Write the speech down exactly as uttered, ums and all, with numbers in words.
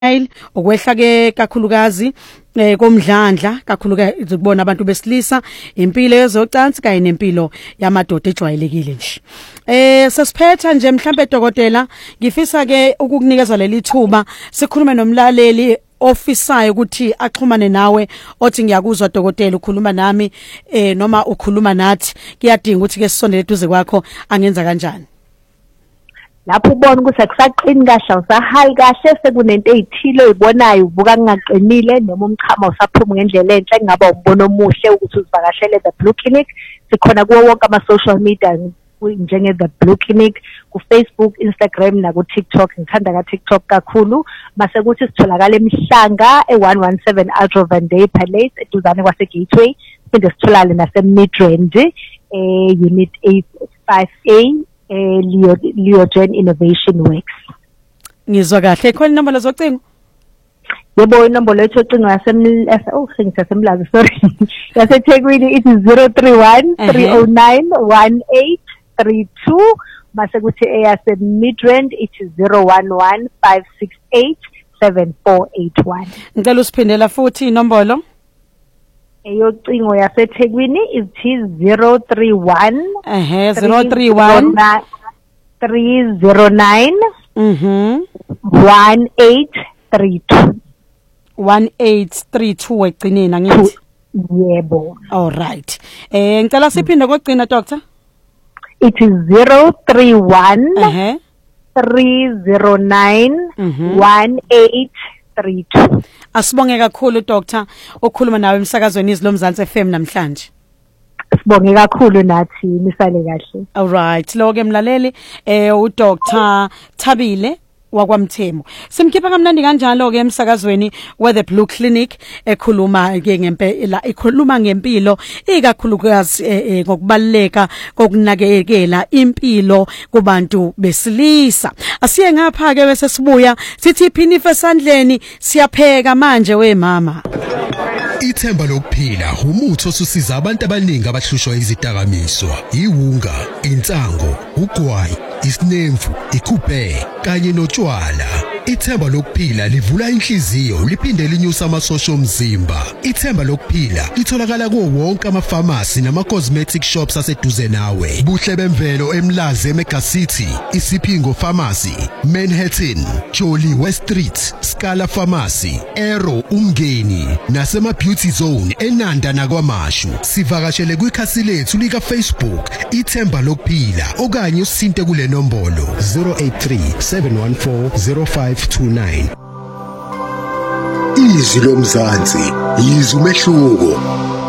Okwehla ke kakhulukazi eh komdlandla kakhulukazi ukubona abantu besilisa impilo yezocansi kanye nempilo yamadoda ejwayelekile nje. Eh sasiphetha nje mhlambe dokotela ngifisa ke ukukunikeza leli thuba sikhulume nomlaleli ofisayo ukuthi axhumane nawe othi ngiyakuzwa dokotela ukhuluma nami eh noma ukhuluma nathi kuyadinga ukuthi ke sisondele eduze kwakho angenza kanjani. Lapho ubona ukuthi akusaqini kahle usahayi kahle sekunento ezithile oyibonayo uvuka ngaqinile noma umchamo usaphuma ngendlela enhle engaba umbono omuhle ukuthi uzivakashele the Blue Clinic sikhona kuwo wonke ama social media njenge the Blue Clinic ku Facebook, Instagram na ku TikTok. Ngithanda ka TikTok kakhulu mase kuthi sitholakala eMhlanga e one one seven Altrovan Day Palace eduzane kwase Gateway phinde sitholakala nase Midrand eh unit eight five A eh Leo Leogen Innovation Works. Ngizwa kahle khona inombolo zocingo. Yebo inombolo lethu yocingo yasem oh sengisasemlazi sorry. YaseThekwini it is zero three one three zero nine one eight three two mase kuthi eyase Midrand it is zero one one five six eight seven four eight one. Ngicela usiphindela futhi inombolo. Eyocingo yaseThekwini it is zero three one eh zero three one three zero nine mhm one eight three two one eight three two wegcinina ngithi. Yebo. All right. Eh ngicela siphinde kokugcina doctor. It is zero three one eh three zero nine one eight three two. Asibonge kakhulu doctor okhuluma nawe emsakazweni izilo Mzansi F M namhlanje. Sibonge kakhulu nathi nisale kahle. All right. Lo ke mlaleli eh u Doctor Thabile wakwamthemo. Simkhipha kamnandi kanjalo ke emsakazweni we the Blue Clinic ekhuluma ke ngempela ikhuluma ngempilo ikakhulukazi ngokubaleka kokunakekela impilo kubantu besilisa. Asiye ngapha ke bese sibuya sithi iphinife esandleni siyapheka manje we mama. Ithemba lokuphila umuthi osusiza abantu abaningi abahlushwa izidakamizwa, iwunga, insango, ugwayi, isinemfu, ikuphe kanye notshwala. Ithemba lokuphila livula inhliziyo liphinde linyusa amasosha omzimba. Ithemba lokuphila litholakala kuwo wonke ama-pharmacy nama-cosmetic shops aseduze nawe. Buhle bemvelo eMlazi eMega City, Isipingo Pharmacy, Manhattan, Jolly West Street, Scala Pharmacy, Aero Umngeni nasema Beauty Zone eNanda nakwaMashu. Sivakashele kwikhasi lethu lika Facebook Ithemba lokuphila okanye usinte kule nombolo zero eight three seven one four zero five two nine. Izwi lomzansi, izwi umehluko.